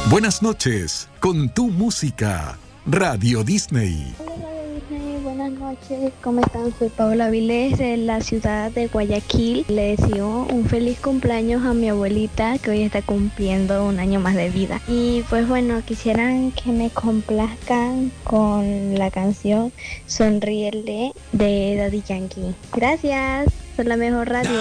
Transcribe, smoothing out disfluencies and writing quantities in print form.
Buenas noches, con tu música, Radio Disney. Hola Radio Disney, buenas noches, ¿cómo están? Soy Paola Vilés de la ciudad de Guayaquil. Le deseo un feliz cumpleaños a mi abuelita que hoy está cumpliendo un año más de vida. Y pues bueno, quisieran que me complazcan con la canción Sonríele de Daddy Yankee. Gracias, son la mejor radio.